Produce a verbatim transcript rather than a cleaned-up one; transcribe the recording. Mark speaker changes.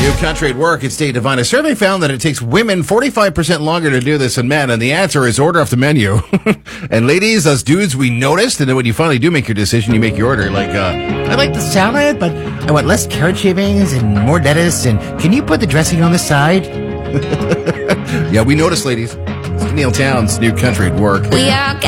Speaker 1: New country at work. It's Dave Devine. A survey found that it takes women forty-five percent longer to do this than men, and the answer is order off the menu. And ladies, us dudes, we noticed, and then when you finally do make your decision, you make your order. Like, uh,
Speaker 2: I like the salad, but I want less carrot shavings and more lettuce, and can you put the dressing on the side?
Speaker 1: yeah, we noticed, ladies. It's Neil Towns, New Country at Work.
Speaker 3: We are